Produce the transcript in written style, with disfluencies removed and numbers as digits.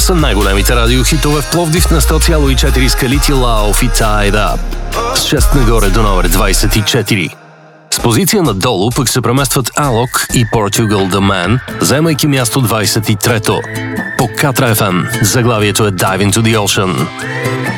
са най-големите радиохитове в Пловдив на 100,4 скалити Love и Tied Up. С 6 нагоре до номер 24. С позиция надолу пък се преместват Алок и Portugal The Man, заемайки място 23-то. По Катра FM заглавието е Dive Into The Ocean.